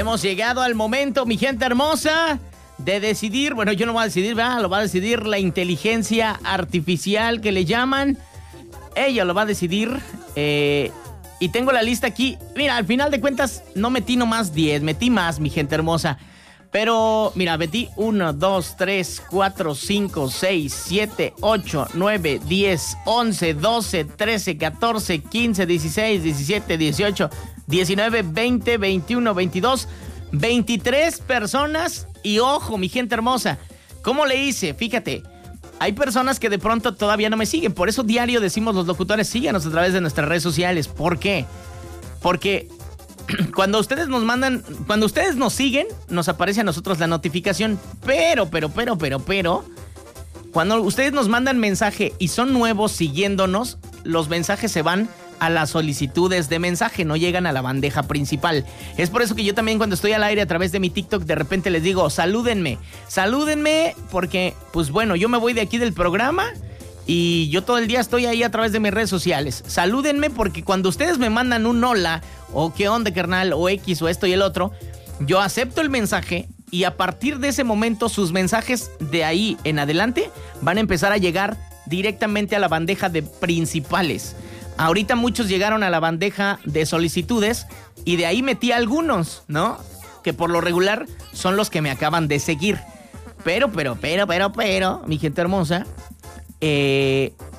hemos llegado al momento, mi gente hermosa, de decidir. Bueno, yo no voy a decidir, ¿verdad? Lo va a decidir la inteligencia artificial que le llaman. Ella lo va a decidir. Y tengo la lista aquí. Mira, al final de cuentas, no metí nomás 10, metí más, mi gente hermosa. Pero, mira, metí 1, 2, 3, 4, 5, 6, 7, 8, 9, 10, 11, 12, 13, 14, 15, 16, 17, 18, 19, 20, 21, 22, 23 personas. Y ojo, mi gente hermosa, ¿cómo le hice? Fíjate, hay personas que de pronto todavía no me siguen. Por eso diario decimos los locutores, síganos a través de nuestras redes sociales. ¿Por qué? Porque cuando ustedes nos mandan, cuando ustedes nos siguen, nos aparece a nosotros la notificación. Pero, cuando ustedes nos mandan mensaje y son nuevos siguiéndonos, los mensajes se van a las solicitudes de mensaje, no llegan a la bandeja principal. Es por eso que yo también cuando estoy al aire a través de mi TikTok, de repente les digo, salúdenme, porque, pues bueno, yo me voy de aquí del programa y yo todo el día estoy ahí a través de mis redes sociales. Salúdenme porque cuando ustedes me mandan un hola, o qué onda, carnal, o X, o esto y el otro, yo acepto el mensaje y a partir de ese momento sus mensajes de ahí en adelante van a empezar a llegar directamente a la bandeja de principales. Ahorita muchos llegaron a la bandeja de solicitudes y de ahí metí algunos, ¿no? Que por lo regular son los que me acaban de seguir. Pero, mi gente hermosa,